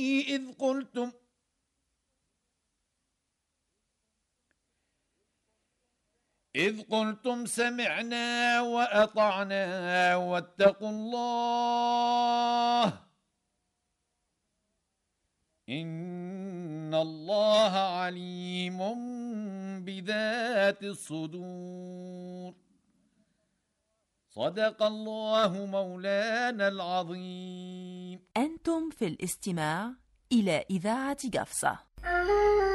إذ قلتم سمعنا وأطعنا واتقوا الله إن الله عليم بذات الصدور. صدق الله مولانا العظيم. أنتم في الاستماع إلى إذاعة قفصة.